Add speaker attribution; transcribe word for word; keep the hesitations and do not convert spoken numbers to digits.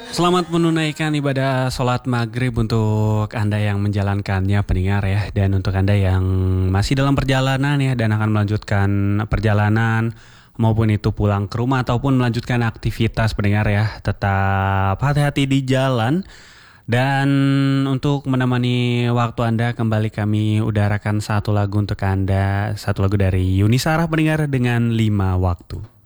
Speaker 1: Selamat menunaikan ibadah sholat maghrib untuk Anda yang menjalankannya pendengar ya. Dan untuk Anda yang masih dalam perjalanan ya dan akan melanjutkan perjalanan maupun itu pulang ke rumah ataupun melanjutkan aktivitas pendengar ya. Tetap hati-hati di jalan. Dan untuk menemani waktu Anda kembali kami udarakan satu lagu untuk Anda. Satu lagu dari Yuni Sarah pendengar dengan lima waktu.